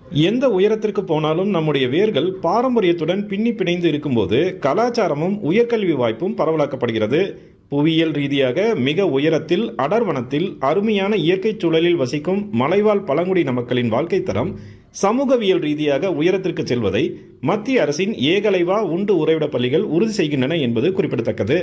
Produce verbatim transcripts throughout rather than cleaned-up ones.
எந்த உயரத்திற்கு போனாலும் நம்முடைய வேர்கள் பாரம்பரியத்துடன் பின்னி பிணைந்து இருக்கும்போது கலாச்சாரமும் உயர்கல்வி வாய்ப்பும் பரவலாக்கப்படுகிறது. புவியியல் ரீதியாக மிக உயரத்தில் அடர்வனத்தில் அருமையான இயற்கை சூழலில் வசிக்கும் மலைவாழ் பழங்குடியின மக்களின் வாழ்க்கை தரம் சமூகவியல் ரீதியாக உயரத்திற்கு செல்வதை மத்திய அரசின் ஏகலைவா உண்டு உறைவிட பள்ளிகள் உறுதி செய்கின்றன என்பது குறிப்பிடத்தக்கது.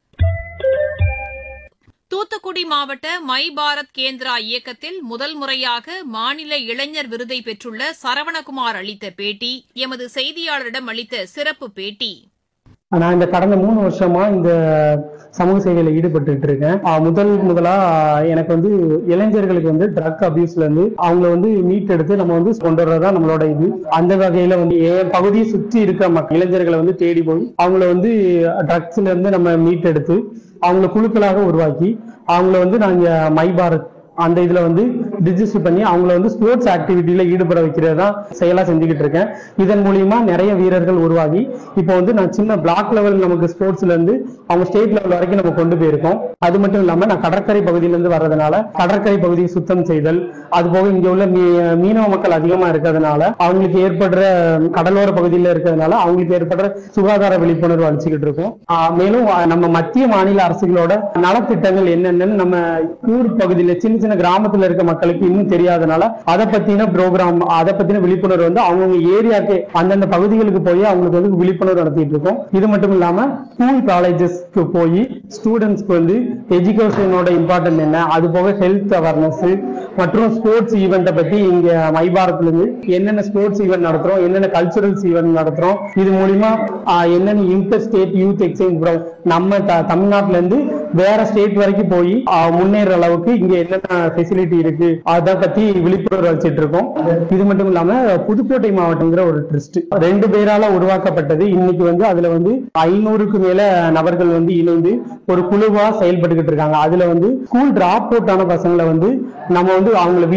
தூத்துக்குடி மாவட்ட மை பாரத் கேந்திரா இயக்கத்தில் முதல் முறையாக மாநில இளைஞர் விருதை பெற்றுள்ள சரவணகுமார் அளித்த பேட்டி எமது செய்தியாளரிடம் அளித்த சிறப்பு பேட்டி. நான் இந்த கடந்த மூணு வருஷமா இந்த சமூக சேவையில ஈடுபட்டு இருக்கேன். முதல் முதலா எனக்கு வந்து இளைஞர்களுக்கு வந்து ட்ரக் அபியூஸ்ல இருந்து அவங்களை வந்து மீட் எடுத்து நம்ம வந்து கொண்டு வர்றதா நம்மளோட இது. அந்த வகையில வந்து என் பகுதியை சுற்றி இருக்க மக்கள் இளைஞர்களை வந்து தேடி போய் அவங்கள வந்து ட்ரக்ஸ்ல இருந்து நம்ம மீட் எடுத்து அவங்களை குழுக்களாக உருவாக்கி அவங்கள வந்து நாங்க மை பாரத் அந்த இதுல வந்து ரிஜிஸ்டர் பண்ணி அவங்கள வந்து ஸ்போர்ட்ஸ் ஆக்டிவிட்டியில ஈடுபட வைக்கிறதா செயலா செஞ்சுக்கிட்டு இருக்கேன். இதன் மூலியமா நிறைய வீரர்கள் உருவாகி இப்போ வந்து நான் சின்ன பிளாக் லெவல் நமக்கு ஸ்போர்ட்ஸ்ல இருந்து அவங்க ஸ்டேட் லெவல் வரைக்கும் நம்ம கொண்டு போயிருக்கோம். அது மட்டும் இல்லாம நான் கடற்கரை பகுதியில இருந்து வர்றதுனால கடற்கரை பகுதியை சுத்தம் செய்தல், அது போக இங்க உள்ள மீனவ மக்கள் அதிகமா இருக்கிறதுனால அவங்களுக்கு ஏற்படுற கடலோர பகுதியில இருக்கிறதுனால அவங்களுக்கு ஏற்படுற சுகாதார விழிப்புணர்வு அளிச்சுக்கிட்டு இருக்கோம். மேலும் நம்ம மத்திய மாநில அரசுகளோட நலத்திட்டங்கள் என்னென்னு நம்ம ஊர் பகுதியில சின்ன சின்ன கிராமத்துல இருக்க மக்களுக்கு இன்னும் தெரியாதனால அதை பத்தின ப்ரோக்ராம் அதை பத்தின விழிப்புணர்வு வந்து அவங்கவுங்க ஏரியாக்கு அந்தந்த பகுதிகளுக்கு போய் அவங்களுக்கு வந்து விழிப்புணர்வு நடத்திட்டு இருக்கோம். இது மட்டும் இல்லாம ஸ்கூல் காலேஜஸ்க்கு போய் ஸ்டூடெண்ட்ஸ்க்கு வந்து எஜுகேஷனோட இம்பார்ட்டன்ட் என்ன, அது போக ஹெல்த் அவேர்னஸ் மற்றும் ஸ்போர்ட்ஸ் ஈவெண்ட்டை பத்தி இங்க மை பாரத்ல இருந்து என்னென்ன ஸ்போர்ட்ஸ் ஈவெண்ட் நடத்துறோம், என்னென்ன கல்ச்சுரல்ஸ் ஈவெண்ட் நடத்துறோம், இது மூலியமா என்னென்ன inter state youth exchange program நம்ம தமிழ்நாட்டுல இருந்து வேற ஸ்டேட் வரைக்கும் போய் முன்னேற அளவுக்கு இங்க என்னென்ன ஃபெசிலிட்டி இருக்கு அதை பத்தி விழிப்புணர்வு அளிச்சிட்டு இருக்கோம். இது மட்டும் இல்லாம புதுக்கோட்டை மாவட்டம்ங்கிற ஒரு ட்ரஸ்ட் ரெண்டு பேரால உருவாக்கப்பட்டது. இன்னைக்கு வந்து அதுல வந்து ஐநூறுக்கு மேல நபர்கள் வந்து இணைந்து ஒரு குழுவா செயல்பட்டுக்கிட்டு இருக்காங்க. அதுல வந்து ஸ்கூல் டிராப் அவுட் ஆன பசங்களை வந்து நம்ம வந்து அவங்களை